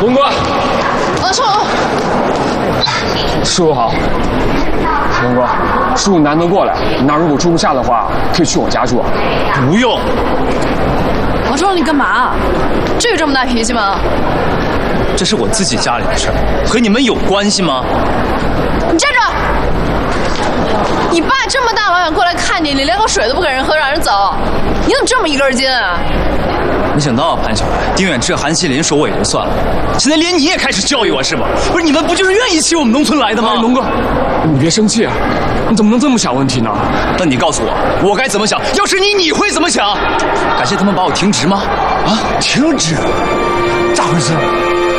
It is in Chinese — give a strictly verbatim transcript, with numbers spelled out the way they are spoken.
龙哥， 啊，叔， 叔叔好。龙哥，叔叔难得过来，那如果住不下的话，可以去我家住。 不用。 我找你干嘛？至于这么大脾气吗？ 这是我自己家里的事儿，和你们有关系吗？ 你站着！你爸这么大老远过来看你，你连口水都不给人喝，让人走，你怎么这么一根筋啊？ 没想到潘小来，丁远志、韩锡林说我也就算了，现在连你也开始教育我是吧？不是你们不就是愿意起我们农村来的吗？ 龙哥，你别生气啊，你怎么能这么想问题呢？ 那你告诉我，我该怎么想？要是你，你会怎么想？感谢他们把我停职吗？啊， 停职？咋回事？